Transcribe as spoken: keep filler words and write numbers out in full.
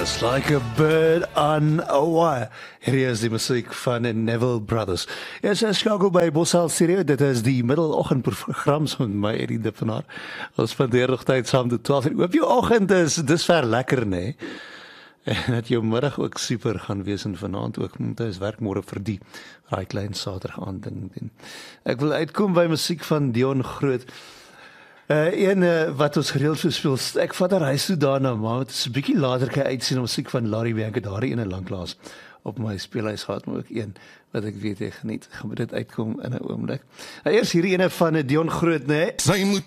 Just like a bird on a wire. Hier is die musiek van die Neville Brothers. Ja, sy skakel by Bossal Stereo. Dit is die middeloggendprogram met my Eddie Dippenaar. Ons spandeer nog tyd saam tot twaalf uur. Hoop jou oggend is dis ver lekker, nê? En dat jou middag ook super gaan wees en vanaand ook. Moet ons werk môre vir die daai klein Saterdag aand ding doen. Ek wil uitkom by musiek van Dion Groot. Uh, een uh, wat ons gereeld so speel, ek vat haar huis toe daarna, maar het is 'n bietjie later kan uitsien om musiek van Larry Bianca, daar die ene lanklaas op my speelhuis gehad, maar ook een wat ek weet ek geniet. Gaan moet dit uitkom in 'n oomblik. Nou eers hierdie ene van Dion Groot, né? Sy moet